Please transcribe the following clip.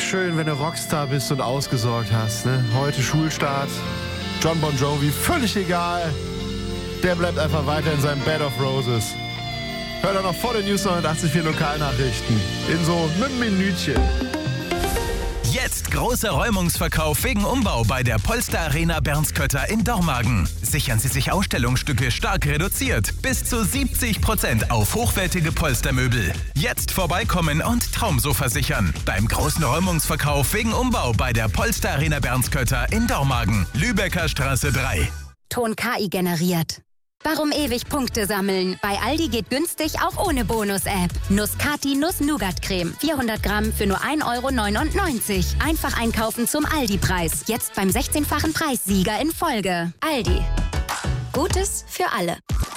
schön, wenn du Rockstar bist und ausgesorgt hast. Ne? Heute Schulstart, John Bon Jovi, völlig egal. Der bleibt einfach weiter in seinem Bed of Roses. Hört er noch vor den News 89.4 Lokalnachrichten. In so einem Minütchen. Jetzt großer Räumungsverkauf wegen Umbau bei der Polster Arena Bernskötter in Dormagen. Sichern Sie sich Ausstellungsstücke stark reduziert. Bis zu 70% auf hochwertige Polstermöbel. Jetzt vorbeikommen und Traumsofa sichern. Beim großen Räumungsverkauf wegen Umbau bei der Polster Arena Bernskötter in Dormagen. Lübecker Straße 3. Ton KI generiert. Warum ewig Punkte sammeln? Bei Aldi geht günstig auch ohne Bonus-App. Nuss-Cati Nuss-Nougat-Creme. 400 Gramm für nur 1,99 €. Einfach einkaufen zum Aldi-Preis. Jetzt beim 16-fachen Preissieger in Folge. Aldi. Gutes für alle.